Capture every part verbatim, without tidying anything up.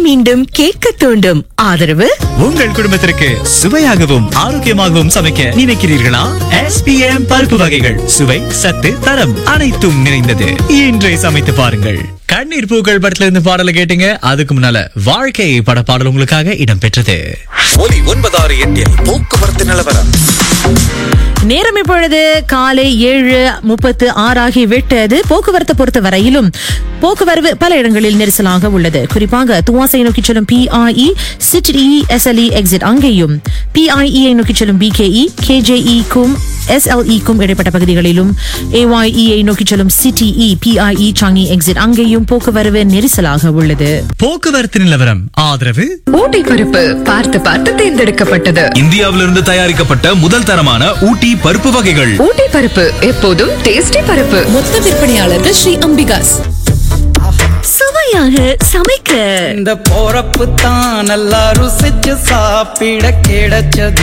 மீண்டும் கேட்க தூண்டும். ஆதரவு உங்கள் குடும்பத்திற்கு சுவையாகவும் ஆரோக்கியமாகவும் சமைக்க நினைக்கிறீர்களா? எஸ் பி எம் பருப்பு வகைகள் சுவை, சத்து, தரம் அனைத்தும் நிறைந்தது. இன்றே சமைத்து பாருங்கள். கண்ணீர் பூக்கள் படத்துல இருந்து பாடலை கேட்டீங்க. அதுக்கு முன்னால வாழ்க்கை பட பாடல் உங்களுக்காக இடம் பெற்றது. ஒலி ஒன்பதாறு எட்டில் போக்குவரத்து நிலவரம். நேரம் இப்பொழுது காலை ஏழு முப்பத்து ஆறு ஆகி விட்டது. போக்குவரத்தை பொறுத்த வரையிலும் போக்குவரவு பல இடங்களில் நெரிசலாக உள்ளது. குறிப்பாக துவாசை நோக்கி செல்லும் பி ஐ இ city S L E exit அங்கேயும், பி ஐ இ நோக்கி செல்லும் B K E K J E க்கும் எஸ் எல் இ க்கும் இடைப்பட்ட பகுதிகளிலும், ஏ ஒய் இ நோக்கி செல்லும் சிட்டி இ பி ஐ இ சாங்கி எக்ஸிட் அங்கேயும் போக்குவரவு நெரிசலாக உள்ளது. போக்குவரத்து நிலவரம் ஆதரவு ஊட்டி பருப்பு பார்த்து பார்த்து தேர்ந்தெடுக்கப்பட்டது. இந்தியாவிலிருந்து தயாரிக்கப்பட்ட முதல் தரமான ஊட்டி பருப்பு வகைகள். ஊட்டி பருப்பு எப்போதும் டேஸ்டி பருப்பு. மொத்த விற்பனையாளர்கள் ஸ்ரீ அம்பிகாஸ். சுவையாக சமைக்க இந்த போறப்பு தான் நல்லா ருசிச்சு சாப்பிட கிடைச்சது.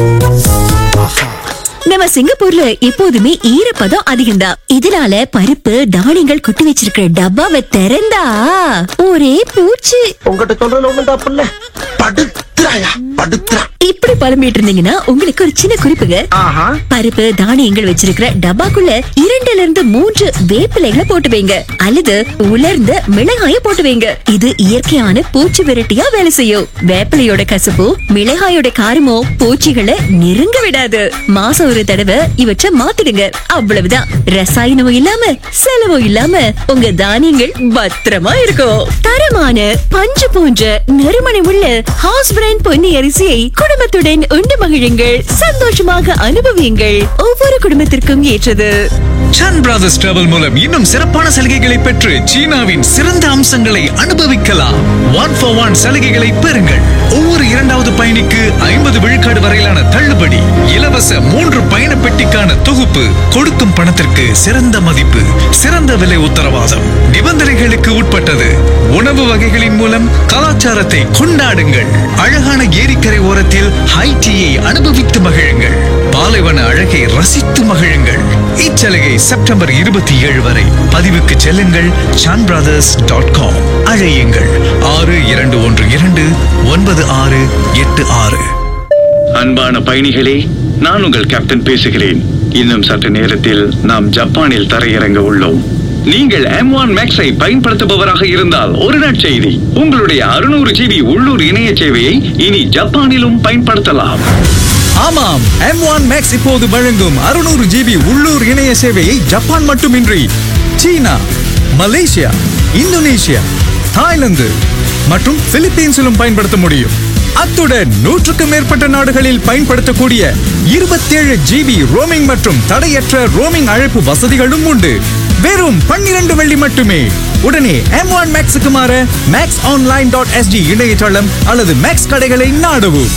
நம்ம சிங்கப்பூர்ல எப்போதுமே ஈரப்பதம் அதிகம்தான். இதனால பருப்பு தானியங்கள் கொட்டி வச்சிருக்கிற டப்பாவை திறந்தா ஒரே பூச்சி. உங்ககிட்ட சொல்றது ஒண்ணும் தப்பு இல்ல. படுத்துறாயா படுத்துறா. இப்படி பழம்பிட்டு இருந்தீங்கன்னா உங்களுக்கு ஒரு சின்ன குறிப்புங்க. பருப்பு தானியங்கள் வச்சிருக்கிற டப்பாக்குள்ள இரண்டுல இருந்து மூன்று வேப்பிலைகளை போட்டு வைங்க, அல்லது உலர்ந்த மிளகாய போட்டு வைங்க. இது இயற்கையான பூச்சி விரட்டியா வேலை செய்யும். வேப்பிலையோட கசப்போ மிளகாயோட காரமோ பூச்சிகளை நெருங்க விடாது. மாசம் ஒரு தடவை இவற்றை மாத்திடுங்க. அவ்வளவுதான். ரசாயனமும் இல்லாம செலவும் இல்லாம உங்க தானியங்கள் பத்திரமா இருக்கும். தரமான பஞ்சு போன்ற நறுமணம் உள்ள ஹவுஸ் பிராண்ட் பொன்னி அரிசியை குடும்பத்துடன் உண்டு மகிழுங்கள், சந்தோஷமாக அனுபவியுங்கள். ஒவ்வொரு குடும்பத்திற்கும் ஏற்றது. சன் பிரதர்ஸ் டிராவல் மூலம் இன்னும் சிறப்பான சலுகைகளை பெற்று சீனாவின் சிறந்த அம்சங்களை அனுபவிக்கலாம். ஒன் ஃபார் ஒன் சலுகைகளை பெறுங்கள். ஒவ்வொரு இரண்டாவது பயணிக்கு ஐம்பது விழுக்காடு வரையிலான தள்ளுபடி, இலவச மூன்று பயண பெட்டிக்கான தொகுப்பு, கொடுக்கும் பணத்திற்கு சிறந்த மதிப்பு, சிறந்த விலை உத்தரவாதம், நிபந்தனைகளுக்கு உட்பட்டது. உணவு வகைகளின் மூலம் கலாச்சாரத்தை கொண்டாடுங்கள். அழகான ஏரிக்கரை ஓரத்தில் ஹை டீயை அனுபவித்து மகிழுங்கள். பாலைவன அழகை ரசித்து மகிழுங்கள். இச்சலுகை செப்டம்பர் இருபத்தி ஏழு வரை. பதிவுக்கு செல்லுங்கள் சன் பிரதர்ஸ் டாட் காம். அழையுங்கள் ஆறு இரண்டு ஒன்று இரண்டு ஒன்பது ஆறு எட்டு ஆறு. அன்பான பயணிகளே, நான் உங்கள் கேப்டன் பேசுகிறேன். இன்னும் சற்று நேரத்தில் நாம் ஜப்பானில் தரையிறங்க உள்ளோம். நீங்கள் எம் ஒன் மேக்ஸை பயன்படுத்துபவராக இருந்தால் ஒரு நற்செய்தி. உங்களுடைய அறுநூறு ஜிபி உள்ளூர் இணைய சேவையை இனி ஜப்பானிலும் பயன்படுத்தலாம். ஆமாம், எம் ஒன் மேக்ஸ் இப்போது வழங்கும் அறுநூறு ஜிபி உள்ளூர் இணைய சேவையை ஜப்பான் மட்டுமின்றி சீனா, மலேசியா, இந்தோனேஷியா, தாய்லாந்து மற்றும் பிலிப்பீன்ஸிலும் பயன்படுத்த முடியும். அத்துடன் நூற்றுக்கும் மேற்பட்ட நாடுகளில் பயன்படுத்தக்கூடிய இருபத்தி ஏழு ஜிபி ரோமிங் மற்றும் தடையற்ற ரோமிங் அழைப்பு வசதிகளும் உண்டு. வெறும் பன்னிரண்டு வெள்ளி மட்டுமே. உடனே எம் ஒன் மேக்ஸுக்கு மாற மேக்ஸ் ஆன்லைன் டாட் எஸ்டி இணையதளம் அல்லது மேக்ஸ் கடைகளை நாடவும்.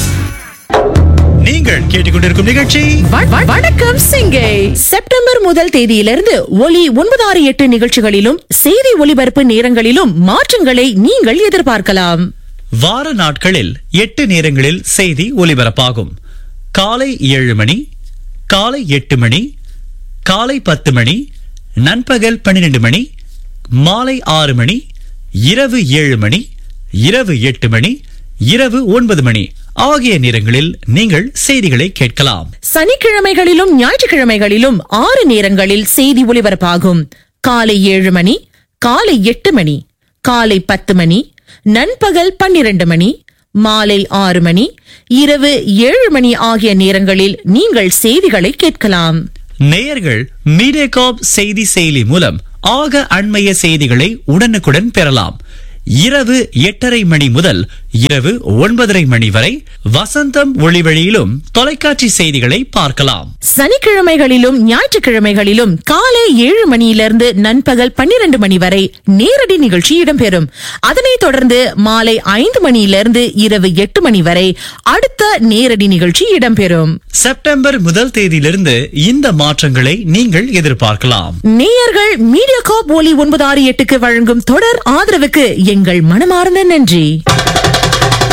நீங்கள் கேட்டுக்கொண்டிருக்கும் நிகழ்ச்சி வணக்கம் சிங்கை. செப்டம்பர் முதல் தேதியிலிருந்து ஒலி ஒன்பது ஆறு எட்டு நிகழ்ச்சிகளிலும் செய்தி ஒலிபரப்பு நேரங்களிலும் மாற்றங்களை நீங்கள் எதிர்பார்க்கலாம். வார நாட்களில் எட்டு நேரங்களில் செய்தி ஒலிபரப்பாகும். காலை ஏழு மணி, காலை எட்டு மணி, காலை பத்து மணி, நண்பகல் பன்னிரண்டு மணி, மாலை ஆறு மணி, இரவு ஏழு மணி, இரவு எட்டு மணி, இரவு ஒன்பது மணி ஆகிய நேரங்களில் நீங்கள் செய்திகளை கேட்கலாம். சனிக்கிழமைகளிலும் ஞாயிற்றுக்கிழமைகளிலும் ஆறு நேரங்களில் செய்தி ஒலிபரப்பாகும். காலை ஏழு மணி, காலை எட்டு மணி, காலை பத்து மணி, நண்பகல் பன்னிரண்டு மணி, மாலை ஆறு மணி, இரவு ஏழு மணி ஆகிய நேரங்களில் நீங்கள் செய்திகளை கேட்கலாம். நேயர்கள் மீடியாகாப் செய்தி செயலி மூலம் ஆக அண்மைய செய்திகளை உடனுக்குடன் பெறலாம். இரவு எட்டரை மணி முதல் இரவு ஒன்பதரை மணி வரை வசந்தம் ஒளிவழியிலும் தொலைக்காட்சி செய்திகளை பார்க்கலாம். சனிக்கிழமைகளிலும் ஞாயிற்றுக்கிழமைகளிலும் காலை ஏழு மணியிலிருந்து நண்பகல் பன்னிரண்டு மணி வரை நேரடி நிகழ்ச்சி இடம்பெறும். அதனைத் தொடர்ந்து மாலை ஐந்து மணியிலிருந்து இரவு எட்டு மணி வரை அடுத்த நேரடி நிகழ்ச்சி இடம்பெறும். செப்டம்பர் முதல் தேதியிலிருந்து இந்த மாற்றங்களை நீங்கள் எதிர்பார்க்கலாம். நேயர்கள் மீடியாகாப் ஒலி ஒன்பது ஆறு எட்டுக்கு வழங்கும் தொடர் ஆதரவுக்கு எங்கள் மனமார்ந்த நன்றி.